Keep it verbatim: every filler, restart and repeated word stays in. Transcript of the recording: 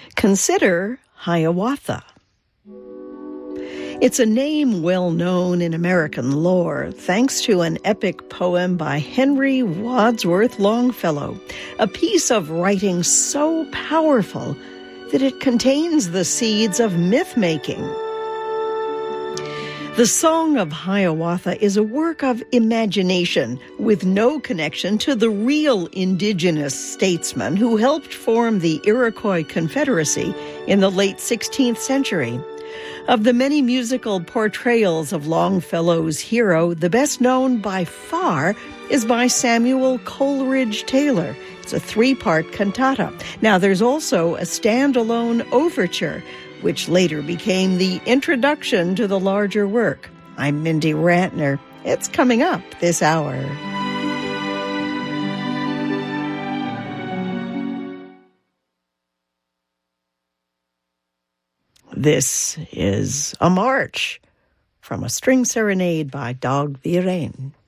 Consider Hiawatha. It's a name well known in American lore thanks to an epic poem by Henry Wadsworth Longfellow, a piece of writing so powerful that it contains the seeds of myth-making. The Song of Hiawatha is a work of imagination with no connection to the real indigenous statesman who helped form the Iroquois Confederacy in the late sixteenth century. Of the many musical portrayals of Longfellow's hero, the best known by far is by Samuel Coleridge Taylor. It's a three-part cantata. Now, there's also a standalone overture, which later became the introduction to the larger work. I'm Mindy Rantner. It's coming up this hour. This is a march from a string serenade by Dag Viren.